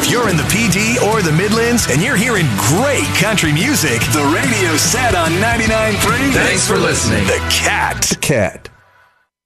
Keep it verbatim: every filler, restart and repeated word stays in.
If you're in the P D or the Midlands and you're hearing great country music, the radio's set on ninety-nine point three. Thanks for listening. The Cat. The Cat.